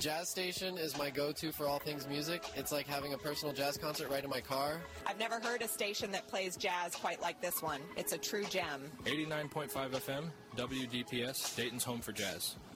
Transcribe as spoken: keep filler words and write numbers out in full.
Jazz Station is my go-to for all things music. It's like having a personal jazz concert right in my car. I've never heard a station that plays jazz quite like this one. It's a true gem. eighty-nine point five F M, W D P S, Dayton's home for jazz.